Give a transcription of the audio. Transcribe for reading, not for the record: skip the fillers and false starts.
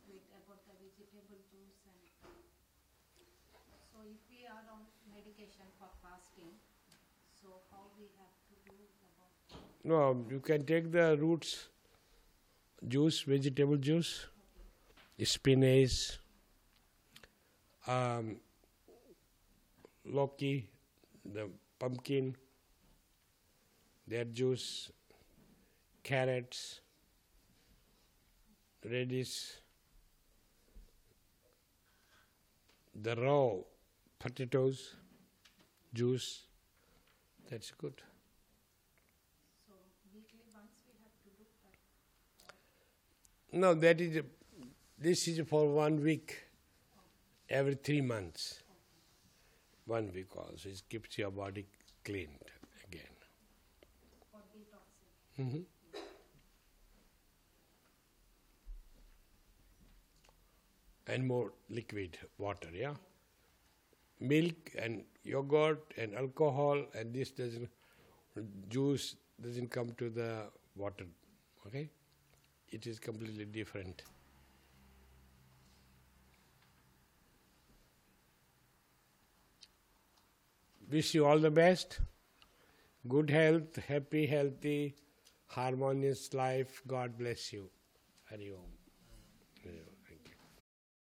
bit about the vegetable juice and so if we are on medication for fasting, so how we have to do about No, you can take the roots juice, vegetable juice, spinach, Loki, the pumpkin, their juice, carrots, radish, the raw potatoes, juice. That's good. so weekly once we have to do that. No, this is for 1 week, every 3 months. 1 week also. It keeps your body cleaned again. For detoxing. Mm-hmm. And more liquid water, yeah? Milk and yogurt and alcohol and this doesn't, juice doesn't come to the water, okay? It is completely different. Wish you all the best. Good health, happy, healthy, harmonious life. God bless you. Hari Om. Hari Om.